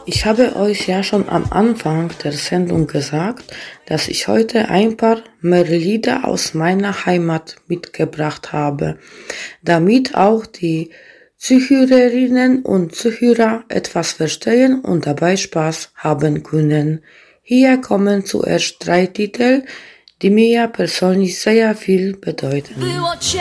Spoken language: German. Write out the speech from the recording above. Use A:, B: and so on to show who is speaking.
A: Ich habe euch ja schon am Anfang der Sendung gesagt, dass ich heute ein paar mehr Lieder aus meiner Heimat mitgebracht habe, damit auch die Zuhörerinnen und Zuhörer etwas verstehen und dabei Spaß haben können. Hier kommen zuerst 3 Titel, die mir ja persönlich sehr viel bedeuten.